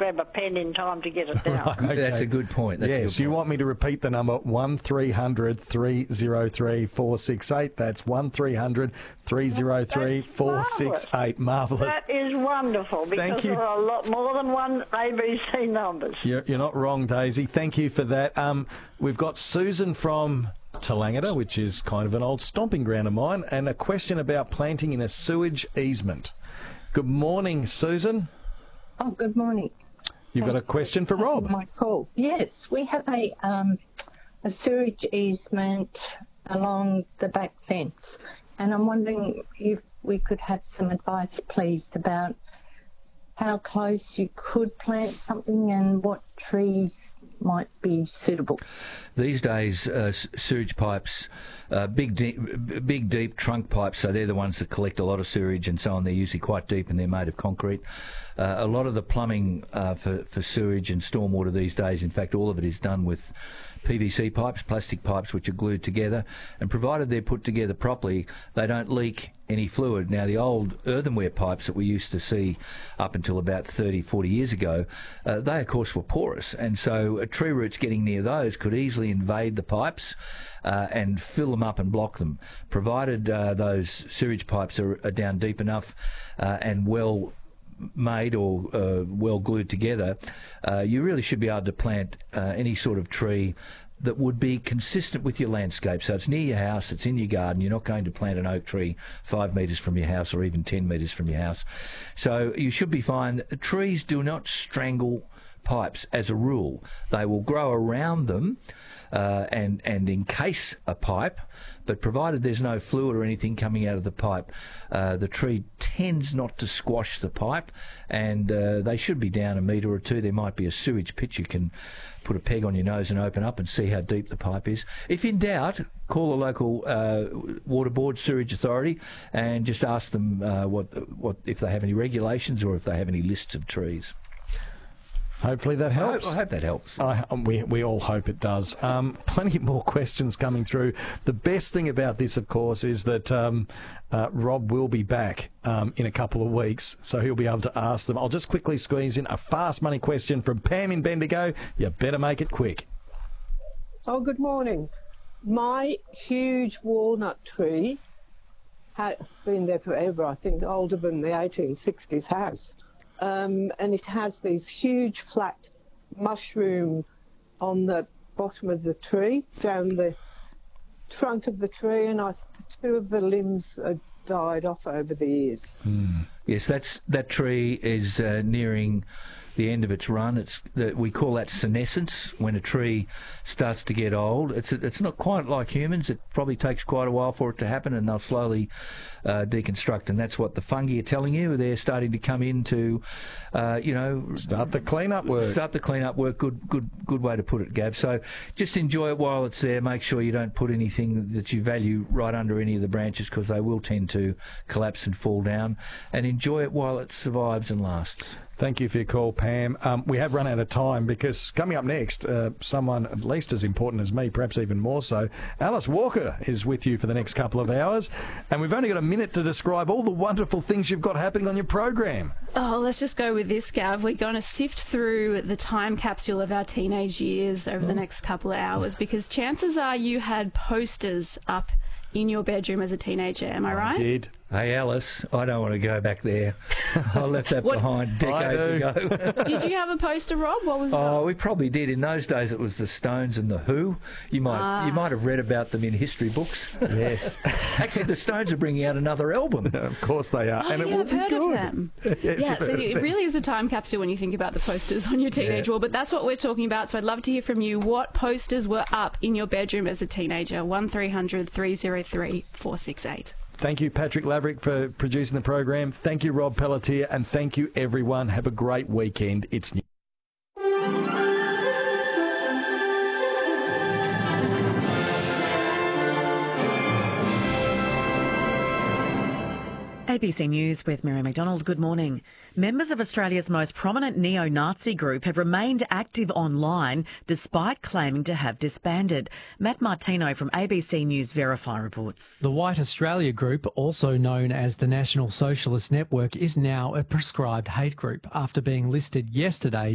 grab a pen in time to get it down. Right, okay. That's a good point. Yes, you want me to repeat the number 1300 303 468. That's 1300 303 468. Marvellous. That is wonderful, because Thank you. there are a lot more than one ABC numbers. You're not wrong, Daisy. Thank you for that. We've got Susan from Talangata, which is kind of an old stomping ground of mine, and a question about planting in a sewage easement. Good morning, Susan. Oh, good morning. You've got a question for Rob. My call. Yes, we have a sewage easement along the back fence, and I'm wondering if we could have some advice, please, about how close you could plant something and what trees might be suitable. These days, sewage pipes, big deep trunk pipes, so they're the ones that collect a lot of sewage and so on. They're usually quite deep and they're made of concrete. A lot of the plumbing for sewage and stormwater these days, in fact, all of it is done with PVC pipes, plastic pipes, which are glued together, and provided they're put together properly, they don't leak any fluid. Now, the old earthenware pipes that we used to see up until about 30, 40 years ago, they, of course, were porous, and so tree roots getting near those could easily invade the pipes and fill them up and block them. Provided those sewage pipes are down deep enough and well made or well glued together, you really should be able to plant any sort of tree that would be consistent with your landscape. So it's near your house, it's in your garden. You're not going to plant an oak tree 5 metres from your house or even 10 metres from your house. So you should be fine. Trees do not strangle pipes as a rule. They will grow around them and encase a pipe, but provided there's no fluid or anything coming out of the pipe, the tree tends not to squash the pipe, and they should be down 1 metre or 2. There might be a sewage pit you can put a peg on your nose and open up and see how deep the pipe is. If in doubt, call the local water board, sewage authority, and just ask them what if they have any regulations or if they have any lists of trees. Hopefully that helps. I hope that helps. We all hope it does. Plenty more questions coming through. The best thing about this, of course, is that Rob will be back in a couple of weeks, so he'll be able to ask them. I'll just quickly squeeze in a fast money question from Pam in Bendigo. You better make it quick. Oh, good morning. My huge walnut tree has been there forever, I think, older than the 1860s house. And it has these huge flat mushroom on the bottom of the tree, down the trunk of the tree, and two of the limbs are died off over the years. Yes, that tree is nearing the end of its run. We call that senescence, when a tree starts to get old. It's not quite like humans. It probably takes quite a while for it to happen, and they'll slowly deconstruct, and that's what the fungi are telling you. They're starting to come in to, start the clean-up work. Start the clean-up work. Good way to put it, Gab. So just enjoy it while it's there. Make sure you don't put anything that you value right under any of the branches, because they will tend to collapse and fall down. And enjoy it while it survives and lasts. Thank you for your call, Pam. We have run out of time, because coming up next, someone at least as important as me, perhaps even more so, Alice Walker is with you for the next couple of hours, and we've only got a minute to describe all the wonderful things you've got happening on your program. Oh, let's just go with this, Gav. We're going to sift through the time capsule of our teenage years over the next couple of hours, because chances are you had posters up in your bedroom as a teenager. Am I right? I did. Hey, Alice, I don't want to go back there. I left that behind decades ago. Did you have a poster, Rob? What was it? Oh, we probably did. In those days, it was the Stones and the Who. You might have read about them in history books. Yes. Actually, the Stones are bringing out another album. Of course they are. Oh, and yeah, it will I've be heard good. of them. Yes, Yeah, so it really is a time capsule when you think about the posters on your teenage wall, but that's what we're talking about. So I'd love to hear from you. What posters were up in your bedroom as a teenager? 1300 303 468. Thank you, Patrick Laverick, for producing the program. Thank you, Rob Pelletier, and thank you, everyone. Have a great weekend. It's new. ABC News with Mary McDonald. Good morning. Members of Australia's most prominent neo-Nazi group have remained active online despite claiming to have disbanded. Matt Martino from ABC News Verify reports. The White Australia Group, also known as the National Socialist Network, is now a prescribed hate group after being listed yesterday